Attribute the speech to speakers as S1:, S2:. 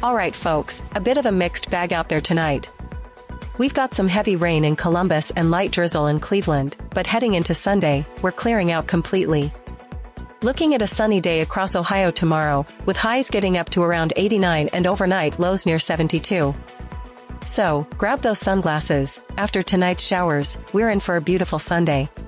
S1: Alright folks, a bit of a mixed bag out there tonight. We've got some heavy rain in Columbus and light drizzle in Cleveland, but heading into Sunday, we're clearing out completely. Looking at a sunny day across Ohio tomorrow, with highs getting up to around 89 and overnight lows near 72. So, grab those sunglasses. After tonight's showers, we're in for a beautiful Sunday.